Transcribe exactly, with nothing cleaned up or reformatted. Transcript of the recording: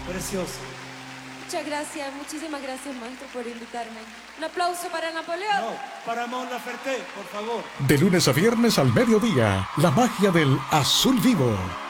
Precioso. Muchas gracias, muchísimas gracias, maestro, por invitarme. Un aplauso para Napoleón. No, para Mon Laferte, por favor. De lunes a viernes al mediodía, la magia del azul vivo.